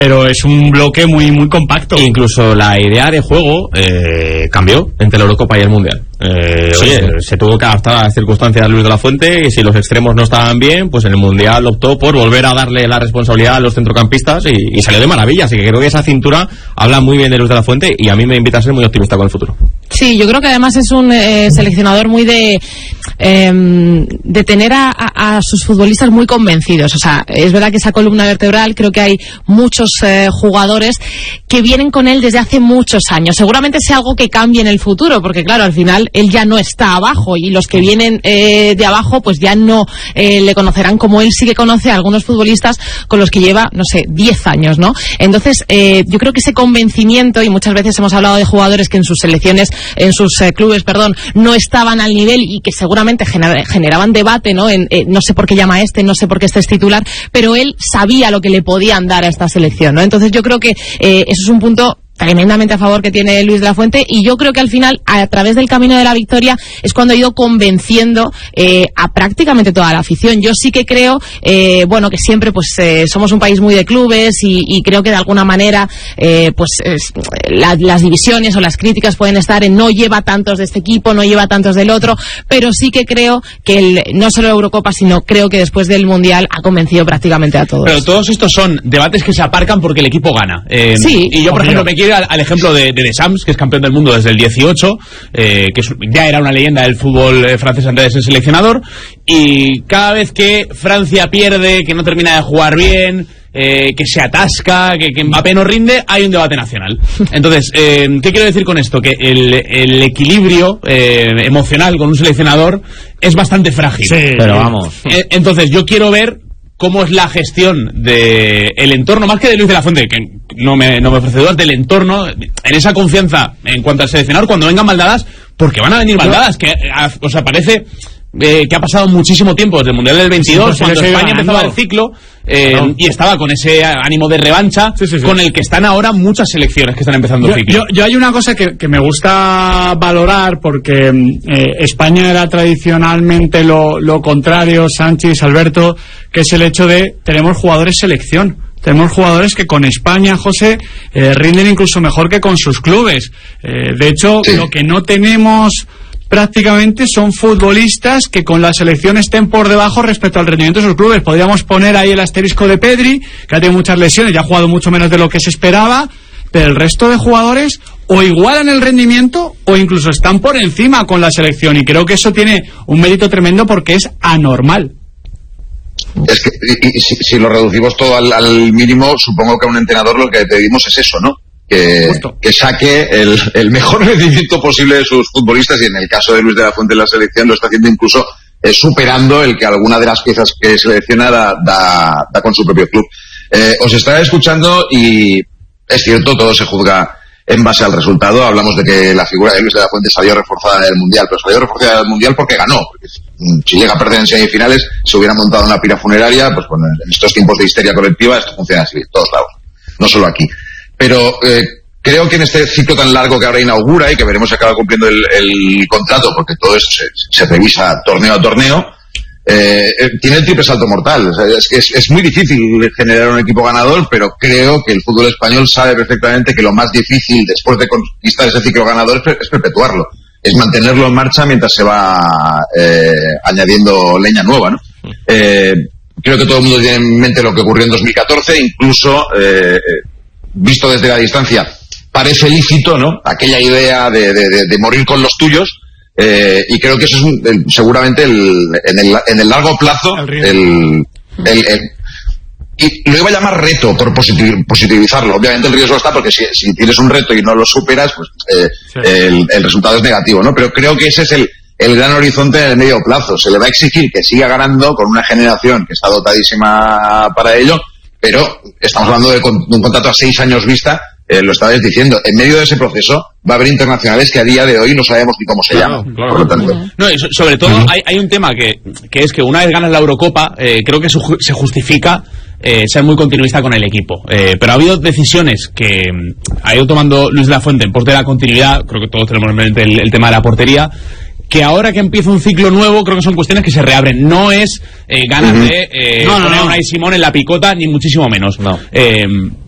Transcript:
pero es un bloque muy muy compacto. Incluso la idea de juego cambió entre la Eurocopa y el Mundial. Se tuvo que adaptar a las circunstancias de Luis de la Fuente, y si los extremos no estaban bien, pues en el Mundial optó por volver a darle la responsabilidad a los centrocampistas y salió de maravilla. Así que creo que esa cintura habla muy bien de Luis de la Fuente, y a mí me invita a ser muy optimista con el futuro. Sí, yo creo que además es un seleccionador muy de tener a sus futbolistas muy convencidos. O sea, es verdad que esa columna vertebral, creo que hay muchos jugadores que vienen con él desde hace muchos años. Seguramente sea algo que cambie en el futuro, porque claro, al final él ya no está abajo, y los que vienen de abajo pues ya no le conocerán como él sí que conoce a algunos futbolistas con los que lleva, no sé, 10 años, ¿no? Entonces, yo creo que ese convencimiento, y muchas veces hemos hablado de jugadores que en sus selecciones, en sus clubes, no estaban al nivel y que seguramente generaban debate, ¿no? No sé por qué llama no sé por qué este es titular, pero él sabía lo que le podían dar a esta selección, ¿no? Entonces yo creo que eso es un punto tremendamente a favor que tiene Luis de la Fuente, y yo creo que al final, a través del camino de la victoria, es cuando ha ido convenciendo a prácticamente toda la afición. Yo sí que creo, que siempre pues somos un país muy de clubes, y creo que de alguna manera las divisiones o las críticas pueden estar en no lleva tantos de este equipo, no lleva tantos del otro, pero sí que creo que no solo la Eurocopa, sino creo que después del Mundial ha convencido prácticamente a todos. Pero todos estos son debates que se aparcan porque el equipo gana. Sí. Y yo, por ejemplo, me quiero al ejemplo de Deschamps, que es campeón del mundo desde el 18, que ya era una leyenda del fútbol francés antes de ser seleccionador, y cada vez que Francia pierde, que no termina de jugar bien, que se atasca, que Mbappé no rinde, hay un debate nacional. Entonces, ¿qué quiero decir con esto? Que el equilibrio emocional con un seleccionador es bastante frágil. Sí, pero vamos. Entonces, yo quiero ver cómo es la gestión del entorno, más que de Luis de la Fuente, que no me ofrece dudas, del entorno, en esa confianza en cuanto al seleccionador, cuando vengan maldadas, porque van a venir maldadas, que parece que ha pasado muchísimo tiempo desde el Mundial del 22, cuando España empezaba el ciclo, y estaba con ese ánimo de revancha, con el que están ahora muchas selecciones que están empezando el ciclo. Yo hay una cosa que me gusta valorar, porque España era tradicionalmente lo contrario, Sánchez, Alberto, que es el hecho de tenemos jugadores selección. Tenemos jugadores que con España, José, rinden incluso mejor que con sus clubes. De hecho, lo que no tenemos prácticamente son futbolistas que con la selección estén por debajo respecto al rendimiento de sus clubes. Podríamos poner ahí el asterisco de Pedri, que ha tenido muchas lesiones, ya ha jugado mucho menos de lo que se esperaba, pero el resto de jugadores o igualan el rendimiento o incluso están por encima con la selección, y creo que eso tiene un mérito tremendo porque es anormal. Es que si lo reducimos todo al mínimo, supongo que a un entrenador lo que le pedimos es eso, ¿no? Que saque el mejor rendimiento posible de sus futbolistas, y en el caso de Luis de la Fuente en la selección lo está haciendo incluso superando el que alguna de las piezas que selecciona da con su propio club. Os estaba escuchando y es cierto, todo se juzga en base al resultado. Hablamos de que la figura de Luis de la Fuente salió reforzada del Mundial, pero salió reforzada del Mundial porque ganó. Porque si llega a perder en semifinales, se hubiera montado una pira funeraria, pues bueno, en estos tiempos de histeria colectiva esto funciona así, en todos lados, no solo aquí. Pero creo que en este ciclo tan largo que ahora inaugura, y que veremos si acaba cumpliendo el contrato, porque todo esto se revisa torneo a torneo, tiene el triple salto mortal. O sea, es que es muy difícil generar un equipo ganador, pero creo que el fútbol español sabe perfectamente que lo más difícil después de conquistar ese ciclo ganador es perpetuarlo, es mantenerlo en marcha mientras se va añadiendo leña nueva, ¿no? Creo que todo el mundo tiene en mente lo que ocurrió en 2014, incluso visto desde la distancia parece lícito, ¿no? Aquella idea de morir con los tuyos. Y creo que eso es seguramente en el largo plazo y lo iba a llamar reto por positivizarlo. Obviamente el riesgo está porque si tienes un reto y no lo superas, pues el resultado es negativo, ¿no? Pero creo que ese es el gran horizonte en el medio plazo. Se le va a exigir que siga ganando con una generación que está dotadísima para ello, pero estamos hablando de un contrato a 6 años vista. Lo estabais diciendo, en medio de ese proceso va a haber internacionales que a día de hoy no sabemos ni cómo se llaman. Claro. Por lo tanto. No, sobre todo hay un tema que es que una vez ganas la Eurocopa, creo que se justifica ser muy continuista con el equipo. Pero ha habido decisiones que ha ido tomando Luis de la Fuente en pos de la continuidad. Creo que todos tenemos en mente el tema de la portería, que ahora que empieza un ciclo nuevo, creo que son cuestiones que se reabren. No es ganas de poner a Unai Simón en la picota, ni muchísimo menos.